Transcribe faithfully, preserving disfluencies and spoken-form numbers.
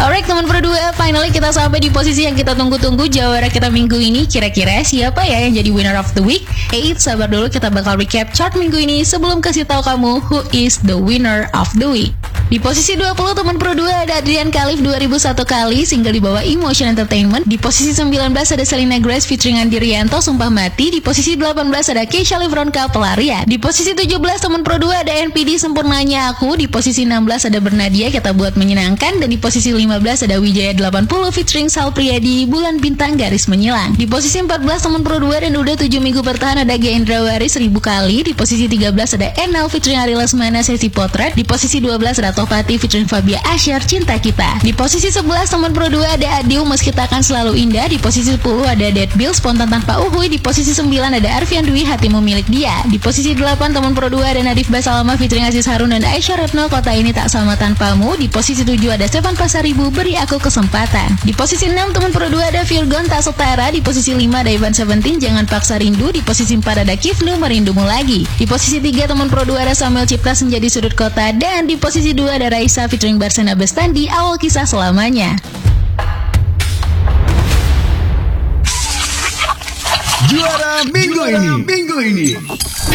Alright teman Pro dua, finally kita sampai di posisi yang kita tunggu-tunggu jawara kita minggu ini. Kira-kira siapa ya yang jadi winner of the week? Eits, sabar dulu, kita bakal recap chart minggu ini sebelum kasih tahu kamu who is the winner of the week. Di posisi dua puluh teman Pro dua ada Adrian Khalif dua ribu satu kali, single di bawah Emotion Entertainment. Di posisi sembilan belas ada Selena Grace featuring Andi Rianto, Sumpah Mati. Di posisi delapan belas ada Keisha Livronka, Pelarian. Di posisi tujuh belas teman Pro dua ada N P D, Sempurnanya Aku. Di posisi enam belas ada Bernadia, Kita Buat Menyenangkan. Dan di posisi lima belas ada Wijaya delapan puluh featuring Sal Priadi, Bulan Bintang Garis Menyilang. Di posisi empat belas teman Pro dua dan udah tujuh minggu bertahan ada Gendra Wari seribu kali. Di posisi tiga belas ada Enel featuring Ari Lesmana, Sesi Potret. Di posisi dua belas ada Topati featuring Fabia Asyar, Cinta Kita. Di posisi sebelas teman Pro dua ada Adiu, Meski Takkan Selalu Indah. Di posisi sepuluh ada Dead Bill, Spontan Tanpa Uhuy. Di posisi sembilan ada Arfian Dwi, Hatimu Milik Dia. Di posisi delapan teman Pro dua ada Nadif Basalama featuring Aziz Harun dan Aisyah Retno, Kota Ini Tak Sama Tanpamu. Di posisi tujuh ada Stefan Pasaribu, Beri Aku Kesempatan. Di posisi enam teman Pro dua ada Virgon, Tak Setara. Di posisi lima ada Ivan Seventeen, Jangan Paksa Rindu. Di posisi empat ada Kifnu, Merindumu Lagi. Di posisi tiga teman Pro dua ada Samuel Cipta, Senja di Sudut Kota. Dan di posisi dua ada Raisa featuring Barsana Bestandi, Awal Kisah Selamanya. Juara minggu ini, minggu ini.